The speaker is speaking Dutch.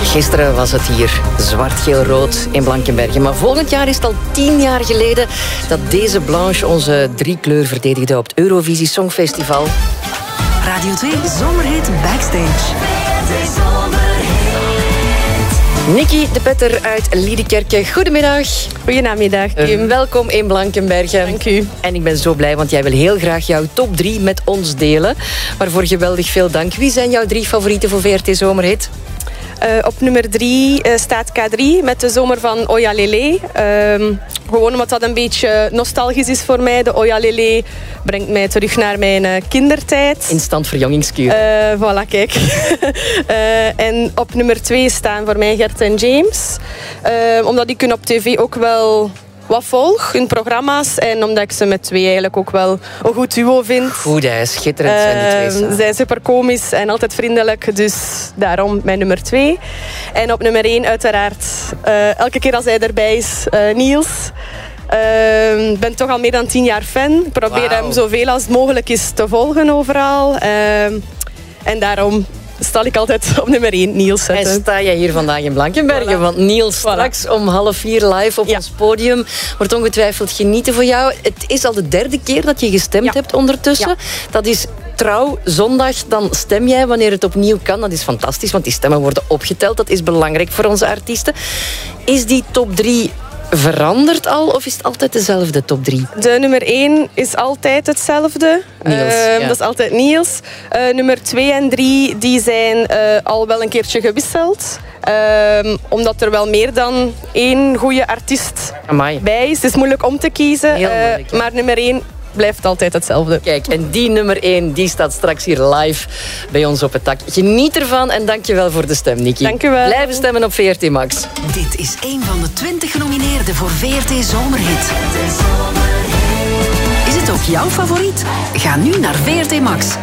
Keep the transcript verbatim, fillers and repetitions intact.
Gisteren was het hier zwart-geel-rood in Blankenberge. Maar volgend jaar is het al tien jaar geleden dat deze Blanche onze driekleur verdedigde op het Eurovisie Songfestival. Radio twee Zomerhit Backstage. Nikki de Petter uit Liedekerke, goedemiddag. Goedenamiddag, Kim. Uh, welkom in Blankenberge. Dank u. En ik ben zo blij, want jij wil heel graag jouw top drie met ons delen. Waarvoor geweldig veel dank. Wie zijn jouw drie favorieten voor V R T Zomerhit? Uh, op nummer drie uh, staat K drie met de zomer van Oya Lele. Uh, gewoon omdat dat een beetje nostalgisch is voor mij. De Oya Lele brengt mij terug naar mijn uh, kindertijd. Instant verjongingskuur. Uh, voilà, kijk. uh, en op nummer twee staan voor mij Gert en James. Uh, omdat ik hun op tv ook wel wat volg, hun programma's. En omdat ik ze met twee eigenlijk ook wel een goed duo vind. Goed, hè, schitterend zijn die twee samen. Ze zijn super komisch en altijd vriendelijk. Dus daarom mijn nummer twee. En op nummer één uiteraard, uh, elke keer als hij erbij is, uh, Niels. Ik uh, ben toch al meer dan tien jaar fan. Ik probeer wow. hem zoveel als mogelijk is te volgen overal. Uh, en daarom stal ik altijd op nummer één, Niels zetten. En sta jij hier vandaag in Blankenberge? Voilà. Want Niels straks voilà. om half vier live op ja. ons podium wordt ongetwijfeld genieten voor jou. Het is al de derde keer dat je gestemd ja. hebt ondertussen. Ja. Dat is trouw zondag, dan stem jij wanneer het opnieuw kan. Dat is fantastisch, want die stemmen worden opgeteld. Dat is belangrijk voor onze artiesten. Is die top drie veranderd al of is het altijd dezelfde top drie? De nummer één is altijd hetzelfde. Niels, uh, ja. Dat is altijd Niels. Uh, nummer twee en drie die zijn uh, al wel een keertje gewisseld. Uh, omdat er wel meer dan één goede artiest Amai. bij is. Het is moeilijk om te kiezen. Heel moeilijk, uh, maar nummer één blijft altijd hetzelfde. Kijk, en die nummer één die staat straks hier live bij ons op het dak. Geniet ervan en dank je wel voor de stem, Nikki. Dank je wel. Blijven stemmen op V R T Max. Dit is een van de twintig genomineerden voor V R T Zomerhit. Is het ook jouw favoriet? Ga nu naar V R T Max.